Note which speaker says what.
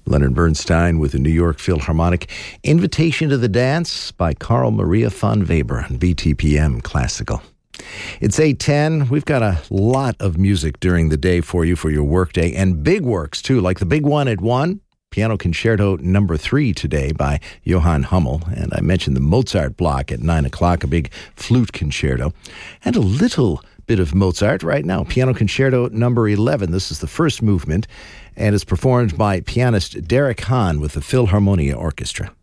Speaker 1: Leonard Bernstein with the New York Philharmonic. Invitation to the Dance by Carl Maria von Weber on BTPM Classical. It's 8:10. We've got a lot of music during the day for you for your workday, and big works too, like the big one at 1. Piano Concerto No. 3 today by Johann Hummel. And I mentioned the Mozart block at 9 o'clock, a big flute concerto. And a little bit of Mozart right now. Piano Concerto No. 11. This is the first movement, and it's performed by pianist Derek Hahn with the Philharmonia Orchestra.